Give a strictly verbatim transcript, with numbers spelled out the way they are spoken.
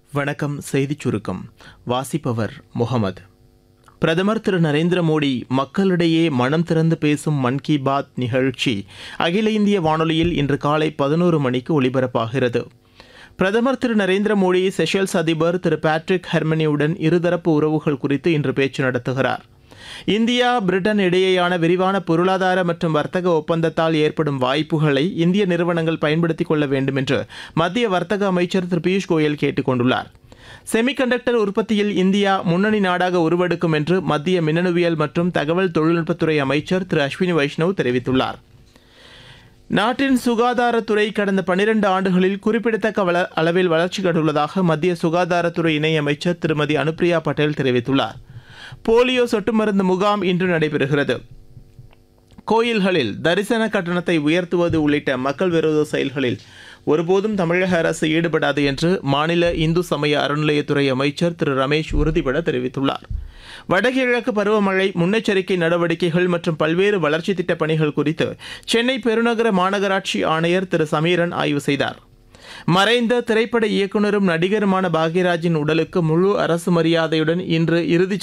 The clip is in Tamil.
வணக்கம். செய்திச் சுருக்கம் வாசிப்பவர் முகமது. பிரதமர் திரு நரேந்திர மோடி மக்களிடையே மனம் திறந்து பேசும் மன் கி பாத் நிகழ்ச்சி அகில இந்திய வானொலியில் இன்று காலை பதினோரு மணிக்கு ஒலிபரப்பாகிறது. பிரதமர் திரு நரேந்திர மோடி செஷல்ஸ் அதிபர் திரு பேட்ரிக் ஹெர்மனியுடன் இருதரப்பு உறவுகள் குறித்து இன்று பேச்சு நடத்துகிறார். இந்தியா பிரிட்டன் இடையேயான விரிவான பொருளாதார மற்றும் வர்த்தக ஒப்பந்தத்தால் ஏற்படும் வாய்ப்புகளை இந்திய நிறுவனங்கள் பயன்படுத்திக் கொள்ள வேண்டும் என்று மத்திய வர்த்தக அமைச்சர் திரு பியூஷ் கோயல் கேட்டுக் கொண்டுள்ளார். செமிகண்டக்டர் உற்பத்தியில் இந்தியா முன்னணி நாடாக உருவெடுக்கும் என்று மத்திய மின்னணுவியல் மற்றும் தகவல் தொழில்நுட்பத்துறை அமைச்சர் திரு அஸ்வினி வைஷ்ணவ் தெரிவித்துள்ளார். நாட்டின் சுகாதாரத்துறை கடந்த பனிரண்டு ஆண்டுகளில் குறிப்பிடத்தக்க வள அளவில் வளர்ச்சி கண்டுள்ளதாக மத்திய சுகாதாரத்துறை இணையமைச்சர் திருமதி அனுப்பிரியா பட்டேல் தெரிவித்துள்ளார். போலியோ சொட்டு மருந்து முகாம் இன்று நடைபெறுகிறது. கோயில்களில் தரிசன கட்டணத்தை உயர்த்துவது உள்ளிட்ட மக்கள் விரோத செயல்களில் ஒருபோதும் தமிழக அரசு ஈடுபடாது என்று மாநில இந்து சமய அறநிலையத்துறை அமைச்சர் திரு ரமேஷ் உறுதிபட தெரிவித்துள்ளார். வடகிழக்கு பருவமழை முன்னெச்சரிக்கை நடவடிக்கைகள் மற்றும் பல்வேறு வளர்ச்சி திட்டப் பணிகள் குறித்து சென்னை பெருநகர மாநகராட்சி ஆணையர் திரு சமீரன் ஆய்வு செய்தார். மறைந்த திரைப்பட இயக்குநரும் நடிகருமான பாக்யராஜின் உடலுக்கு முழு அரசு மரியாதையுடன் இன்று இறுதிச்